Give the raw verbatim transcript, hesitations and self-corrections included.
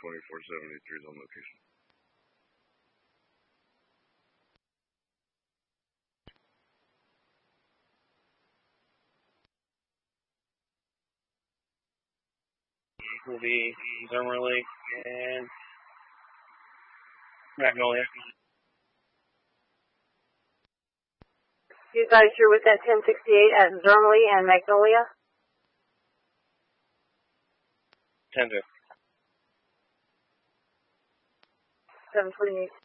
twenty-four seventy-three is on location. Will be Zermerly and Magnolia. You guys, you're with that ten sixty-eight at Zermerly and Magnolia? ten two. seven twenty-eight.